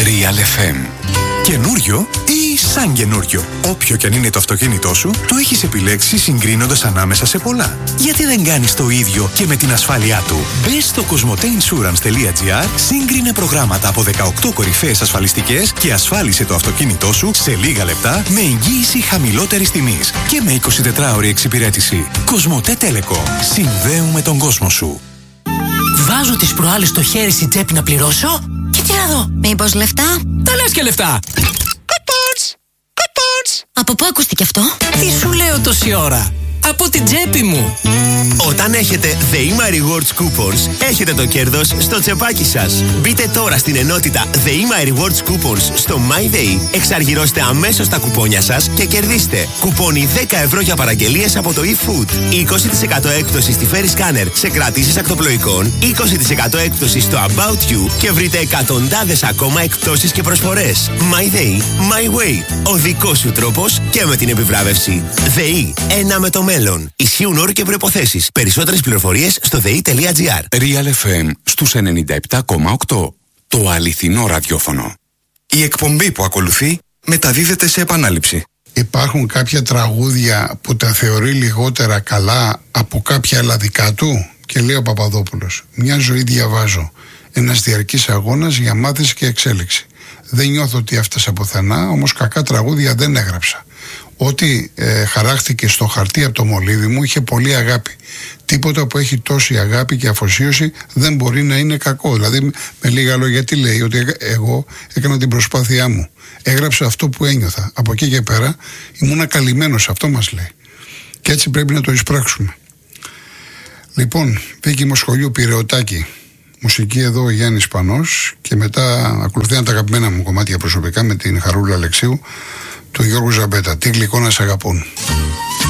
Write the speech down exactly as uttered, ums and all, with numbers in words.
Real εφ εμ. Καινούριο ή σαν καινούριο. Όποιο κι αν είναι το αυτοκίνητό σου, το έχεις επιλέξει συγκρίνοντας ανάμεσα σε πολλά. Γιατί δεν κάνεις το ίδιο και με την ασφάλειά του? Μπες στο κοσμοτέινσουρανς τελεία τζι άρ, σύγκρινε προγράμματα από δεκαοκτώ κορυφαίες ασφαλιστικές και ασφάλισε το αυτοκίνητό σου σε λίγα λεπτά με εγγύηση χαμηλότερης τιμής και με εικοσιτετράωρη εξυπηρέτηση. Κοσμοτέ Telecom. Συνδέουμε τον κόσμο σου. Βάζω τις προάλλες στο χέρι στην τσέπη να πληρώσω και τι να δω. Μήπως λεφτά? Τα λες και λεφτά. Coupons! Coupons! Από πού ακούστηκε αυτό? Τι σου λέω τόση ώρα? Από την τσέπη μου. Όταν έχετε ΔΕΗΜΑ Rewards Coupons, έχετε το κέρδος στο τσεπάκι σας. Μπείτε τώρα στην ενότητα ΔΕΗΜΑ Rewards Coupons στο MyDay, εξαργυρώστε αμέσως τα κουπόνια σας και κερδίστε κουπόνι δέκα ευρώ για παραγγελίες από το eFood, είκοσι τοις εκατό έκπτωση στη Ferry Scanner σε κρατήσεις ακτοπλοϊκών, είκοσι τοις εκατό έκπτωση στο About You και βρείτε εκατοντάδες ακόμα εκπτώσεις και προσφορές. MyDay, My Way. Ο δικός σου τρόπος και με την επιβράβευση. ΔΕΗ, ένα με το μέλλον. Ισχύουν όροι και προϋποθέσεις. Περισσότερες πληροφορίες στο δε ι τελεία τζι άρ. Real εφ εμ στους ενενήντα επτά κόμμα οκτώ. Το αληθινό ραδιόφωνο. Η εκπομπή που ακολουθεί μεταδίδεται σε επανάληψη. Υπάρχουν κάποια τραγούδια που τα θεωρεί λιγότερα καλά από κάποια άλλα δικά του? Και λέει ο Παπαδόπουλος: μια ζωή διαβάζω. Ένας διαρκής αγώνας για μάθηση και εξέλιξη. Δεν νιώθω ότι έφτασα πουθενά, όμως κακά τραγούδια δεν έγραψα. Ό,τι ε, χαράχτηκε στο χαρτί από το μολύβι μου είχε πολύ αγάπη. Τίποτα που έχει τόση αγάπη και αφοσίωση δεν μπορεί να είναι κακό. Δηλαδή, με λίγα λόγια, τι λέει? Ότι εγώ έκανα την προσπάθειά μου. Έγραψα αυτό που ένιωθα. Από εκεί και πέρα ήμουν καλυμμένος. Αυτό μας λέει. Και έτσι πρέπει να το εισπράξουμε. Λοιπόν, Βίκη Μοσχολιού, Πειραιωτάκη. Μουσική εδώ ο Γιάννης Πανός. Και μετά ακολουθούν τα αγαπημένα μου κομμάτια προσωπικά με την Χαρούλα Αλεξίου, του Γιώργου Ζαμπέτα. Τι γλυκό να σ' αγαπούν.